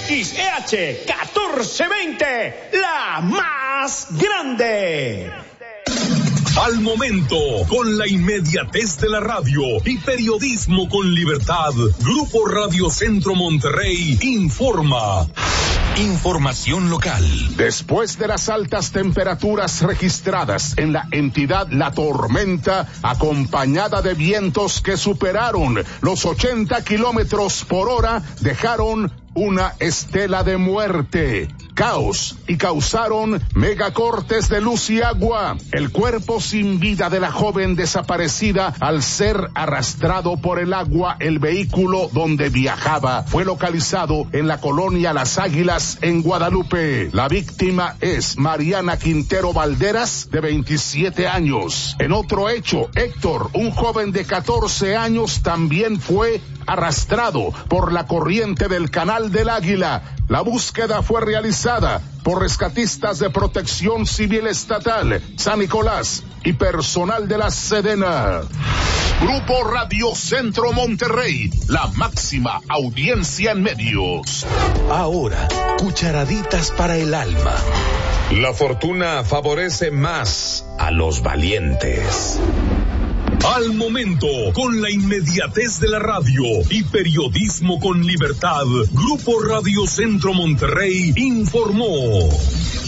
XEH 1420, la más grande. Al momento, con la inmediatez de la radio y periodismo con libertad, Grupo Radio Centro Monterrey informa. Información local. Después de las altas temperaturas registradas en la entidad, la tormenta, acompañada de vientos que superaron los 80 kilómetros por hora, dejaron una estela de muerte, caos y causaron megacortes de luz y agua. El cuerpo sin vida de la joven desaparecida, al ser arrastrado por el agua, el vehículo donde viajaba fue localizado en la colonia Las Águilas, en Guadalupe. La víctima es Mariana Quintero Valderas, de 27 años. En otro hecho, Héctor, un joven de 14 años, también fue arrastrado por la corriente del Canal del Águila. La búsqueda fue realizada por rescatistas de Protección Civil Estatal, San Nicolás y personal de la Sedena. Grupo Radio Centro Monterrey, la máxima audiencia en medios. Ahora, cucharaditas para el alma. La fortuna favorece más a los valientes. Al momento, con la inmediatez de la radio y periodismo con libertad, Grupo Radio Centro Monterrey informó.